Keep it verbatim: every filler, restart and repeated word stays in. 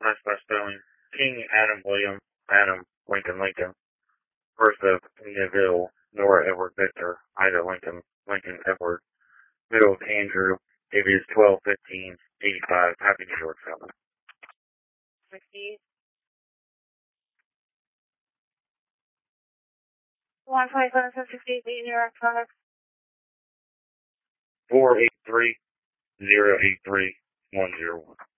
last by spelling. King Adam William, Adam Lincoln Lincoln. First of Neville, Nora Edward Victor, Ida Lincoln, Lincoln Edward. Middle of Andrew, it is twelve fifteen eighty-five. Happy New York, family. sixty. one twenty-seven, sixty-eight, New York, Comics. four eight three, zero eight three, one zero one.